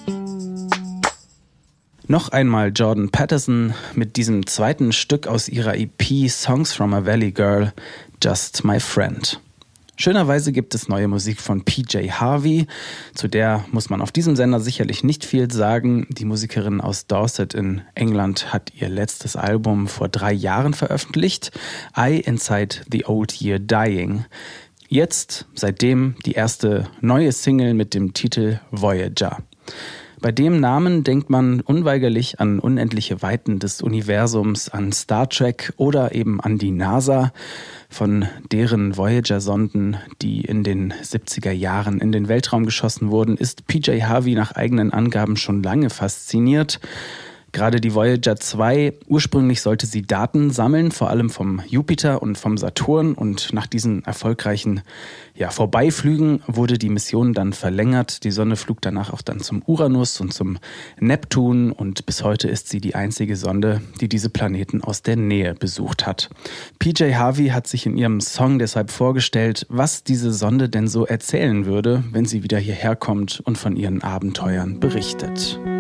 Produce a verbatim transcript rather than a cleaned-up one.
Noch einmal Jordan Patterson mit diesem zweiten Stück aus ihrer E P Songs from a Valley Girl, Just My Friend. Schönerweise gibt es neue Musik von P J Harvey, zu der muss man auf diesem Sender sicherlich nicht viel sagen. Die Musikerin aus Dorset in England hat ihr letztes Album vor drei Jahren veröffentlicht, I Inside the Old Year Dying. Jetzt, seitdem, die erste neue Single mit dem Titel Voyager. Bei dem Namen denkt man unweigerlich an unendliche Weiten des Universums, an Star Trek oder eben an die NASA. Von deren Voyager-Sonden, die in den siebziger Jahren in den Weltraum geschossen wurden, ist P J Harvey nach eigenen Angaben schon lange fasziniert. Gerade die Voyager zwei, ursprünglich sollte sie Daten sammeln, vor allem vom Jupiter und vom Saturn. Und nach diesen erfolgreichen ja, Vorbeiflügen wurde die Mission dann verlängert. Die Sonde flog danach auch dann zum Uranus und zum Neptun. Und bis heute ist sie die einzige Sonde, die diese Planeten aus der Nähe besucht hat. P J Harvey hat sich in ihrem Song deshalb vorgestellt, was diese Sonde denn so erzählen würde, wenn sie wieder hierher kommt und von ihren Abenteuern berichtet.